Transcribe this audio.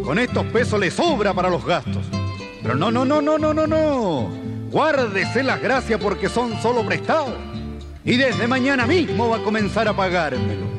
Con estos pesos le sobra para los gastos. Pero no. Guárdese las gracias porque son solo prestados. Y desde mañana mismo va a comenzar a pagármelo.